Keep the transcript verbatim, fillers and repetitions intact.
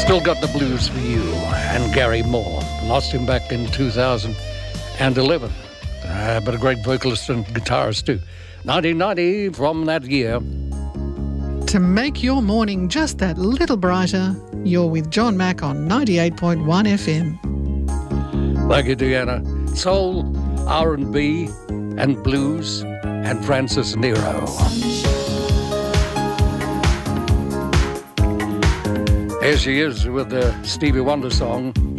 Still Got the Blues for You, and Gary Moore. Lost him back in two thousand eleven, uh, but a great vocalist and guitarist too. nineteen ninety, from that year. To make your morning just that little brighter, you're with John Mack on ninety-eight point one F M. Thank you, Deanna. Soul, R and B, and blues, and Francis Nero. Here she is with the Stevie Wonder song,